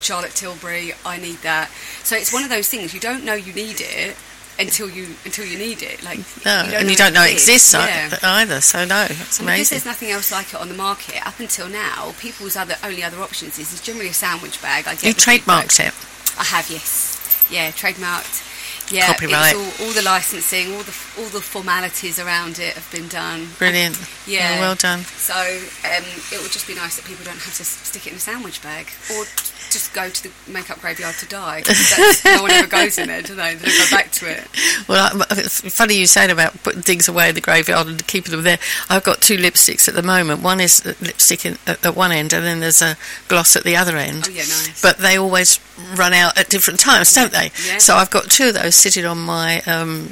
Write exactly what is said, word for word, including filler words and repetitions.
Charlotte Tilbury, I need that. So it's one of those things, you don't know you need it until you until you need it. Like, no, you and you don't know it exists yeah. either, so no, it's and amazing. because there's nothing else like it on the market, up until now, people's other only other options is, is generally a sandwich bag. I get you trademarked it? I have, yes. Yeah, trademarked. Yeah, copyright. It's all, all the licensing, all the all the formalities around it have been done. Brilliant. Yeah, yeah well done. So um, it would just be nice that people don't have to stick it in a sandwich bag or just go to the makeup graveyard to die. That's, no one ever goes in there, do they? They don't go back to it. Well, it's funny you saying about putting things away in the graveyard and keeping them there. I've got two lipsticks at the moment. One is lipstick in, at, at one end, and then there's a gloss at the other end. Oh yeah, nice. But they always run out at different times, don't they? Yeah. So I've got two of those sitting on my um,